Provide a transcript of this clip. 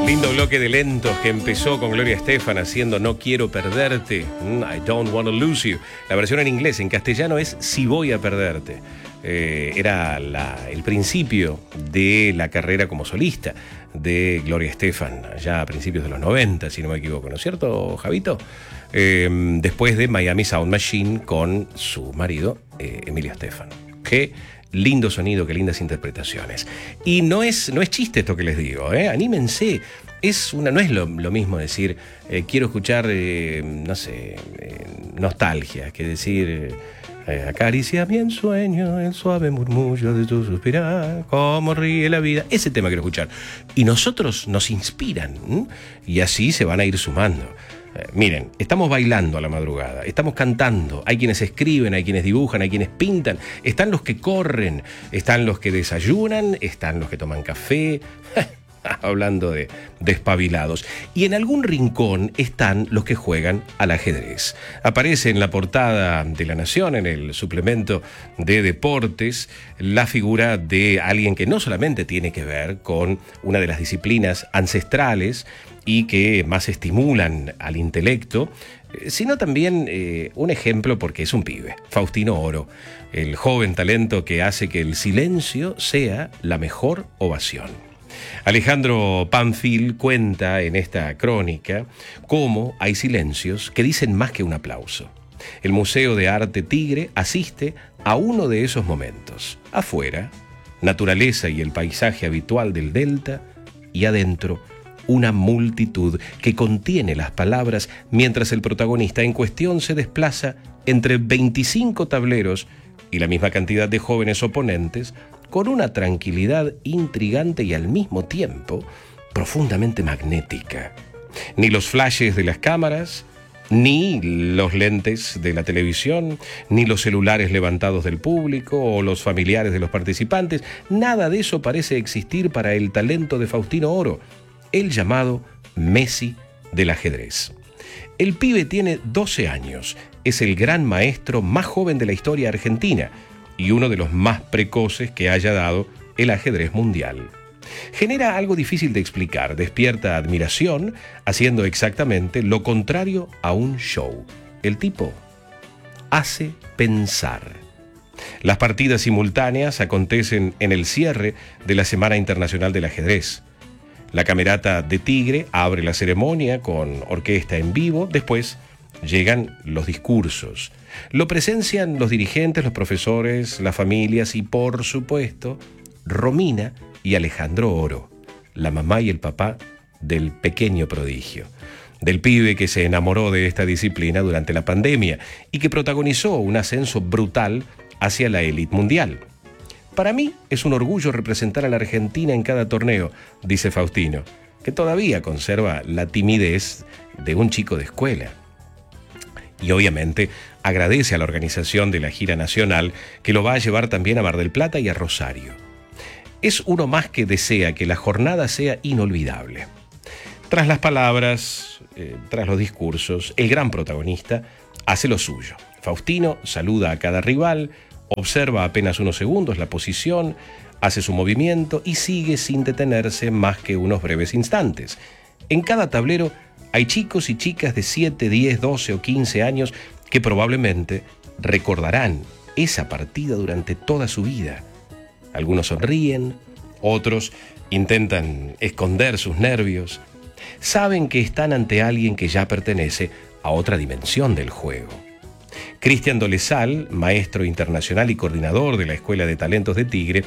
Lindo bloque de lentos que empezó con Gloria Estefan haciendo No quiero perderte, I don't want to lose you. La versión en inglés, en castellano es Si voy a perderte. Era el principio de la carrera como solista de Gloria Estefan, ya a principios de los 90, si no me equivoco, ¿no es cierto, Javito? Después de Miami Sound Machine con su marido, Emilio Estefan. Qué lindo sonido, qué lindas interpretaciones. Y no es chiste esto que les digo, anímense. No es lo mismo decir, quiero escuchar, nostalgia, que decir, acaricia mi ensueño, el suave murmullo de tu suspirar, cómo ríe la vida. Ese tema quiero escuchar. Y nosotros nos inspiran, y así se van a ir sumando. Miren, estamos bailando a la madrugada, estamos cantando, hay quienes escriben, hay quienes dibujan, hay quienes pintan, están los que corren, están los que desayunan, están los que toman café, hablando de despabilados. Y en algún rincón están los que juegan al ajedrez. Aparece en la portada de La Nación, en el suplemento de deportes, la figura de alguien que no solamente tiene que ver con una de las disciplinas ancestrales y que más estimulan al intelecto, sino también un ejemplo porque es un pibe, Faustino Oro, el joven talento que hace que el silencio sea la mejor ovación. Alejandro Panfil cuenta en esta crónica cómo hay silencios que dicen más que un aplauso. El Museo de Arte Tigre asiste a uno de esos momentos. Afuera, naturaleza y el paisaje habitual del delta, y adentro, una multitud que contiene las palabras mientras el protagonista en cuestión se desplaza entre 25 tableros y la misma cantidad de jóvenes oponentes con una tranquilidad intrigante y al mismo tiempo profundamente magnética. Ni los flashes de las cámaras, ni los lentes de la televisión, ni los celulares levantados del público o los familiares de los participantes, nada de eso parece existir para el talento de Faustino Oro, el llamado Messi del ajedrez. El pibe tiene 12 años, es el gran maestro más joven de la historia argentina y uno de los más precoces que haya dado el ajedrez mundial. Genera algo difícil de explicar, despierta admiración, haciendo exactamente lo contrario a un show. El tipo hace pensar. Las partidas simultáneas acontecen en el cierre de la Semana Internacional del Ajedrez. La Camerata de Tigre abre la ceremonia con orquesta en vivo, después llegan los discursos. Lo presencian los dirigentes, los profesores, las familias y, por supuesto, Romina y Alejandro Oro, la mamá y el papá del pequeño prodigio, del pibe que se enamoró de esta disciplina durante la pandemia y que protagonizó un ascenso brutal hacia la élite mundial. Para mí es un orgullo representar a la Argentina en cada torneo, dice Faustino, que todavía conserva la timidez de un chico de escuela. Y obviamente agradece a la organización de la gira nacional que lo va a llevar también a Mar del Plata y a Rosario. Es uno más que desea que la jornada sea inolvidable. Tras las palabras, tras los discursos, el gran protagonista hace lo suyo. Faustino saluda a cada rival, observa apenas unos segundos la posición, hace su movimiento y sigue sin detenerse más que unos breves instantes. En cada tablero hay chicos y chicas de 7, 10, 12 o 15 años que probablemente recordarán esa partida durante toda su vida. Algunos sonríen, otros intentan esconder sus nervios. Saben que están ante alguien que ya pertenece a otra dimensión del juego. Cristian Dolezal, maestro internacional y coordinador de la Escuela de Talentos de Tigre,